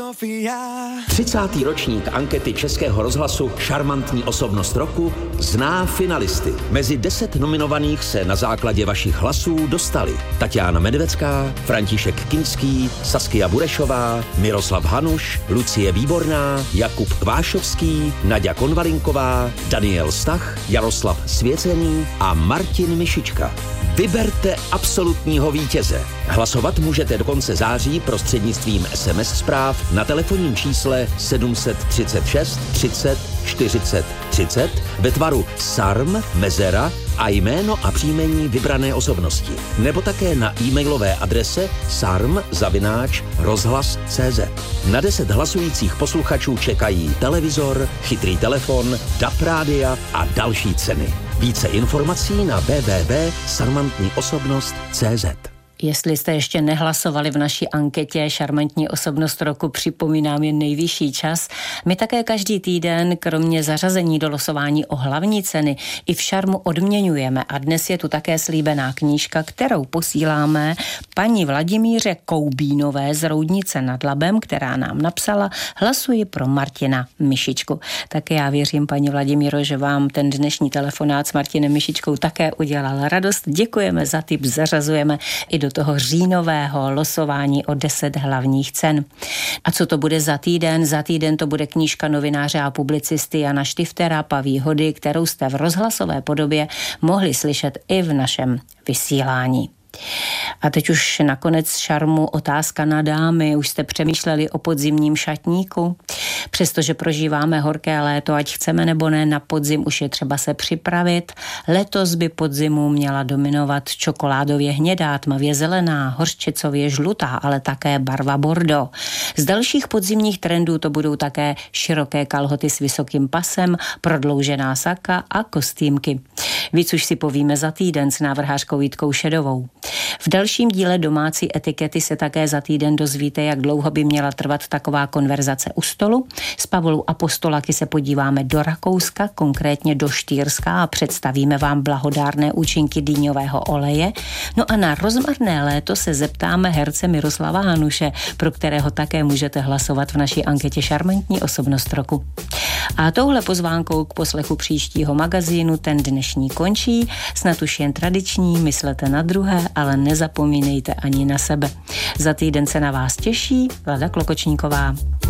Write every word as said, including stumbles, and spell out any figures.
třicátý ročník ankety Českého rozhlasu Šarmantní osobnost roku zná finalisty. Mezi deset nominovaných se na základě vašich hlasů dostali Tatiana Medvecká, František Kinský, Saskia Burešová, Miroslav Hanuš, Lucie Výborná, Jakub Kvášovský, Naďa Konvalinková, Daniel Stach, Jaroslav Svěcený a Martin Mišička. Vyberte absolutního vítěze. Hlasovat můžete do konce září prostřednictvím es em es zpráv na telefonním čísle sedm set třicet šest třicet čtyřicet třicet ve tvaru sarm, mezera a jméno a příjmení vybrané osobnosti. Nebo také na e-mailové adrese sarm zavináč rozhlas tečka cé zet. Na deset hlasujících posluchačů čekají televizor, chytrý telefon, D A B rádia a další ceny. Více informací na w w w tečka šarmantní osobnost tečka cé zet. Jestli jste ještě nehlasovali v naší anketě Šarmantní osobnost roku, připomínám, je nejvyšší čas. My také každý týden, kromě zařazení do losování o hlavní ceny, i v Šarmu odměňujeme a dnes je tu také slíbená knížka, kterou posíláme paní Vladimíře Koubínové z Roudnice nad Labem, která nám napsala: hlasuji pro Martina Mišičku. Tak já věřím, paní Vladimíro, že vám ten dnešní telefonát s Martinem Mišičkou také udělal radost. Děkujeme za tip, zařazujeme i do do toho říjnového losování o deset hlavních cen. A co to bude za týden? Za týden to bude knížka novináře a publicisty Jana Štiftera Paví hody, kterou jste v rozhlasové podobě mohli slyšet i v našem vysílání. A teď už nakonec Šarmu otázka na dámy. Už jste přemýšleli o podzimním šatníku? Přestože prožíváme horké léto, ať chceme nebo ne, na podzim už je třeba se připravit. Letos by podzimu měla dominovat čokoládově hnědá, tmavě zelená, hořčicově žlutá, ale také barva bordeaux. Z dalších podzimních trendů to budou také široké kalhoty s vysokým pasem, prodloužená saka a kostýmky. Víc už si povíme za týden s návrhářkou Jitkou Šedovou. V dalším díle domácí etikety se také za týden dozvíte, jak dlouho by měla trvat taková konverzace u stolu. S Pavlou Apostolaky se podíváme do Rakouska, konkrétně do Štýrska, a představíme vám blahodárné účinky dýňového oleje. No a na rozmarné léto se zeptáme herce Miroslava Hanuše, pro kterého také můžete hlasovat v naší anketě Šarmantní osobnost roku. A touhle pozvánkou k poslechu příštího magazínu ten dnešní končí. Snad už jen tradiční, myslete na druhé, ale nezapomínejte ani na sebe. Za týden se na vás těší Vlada Klokočníková.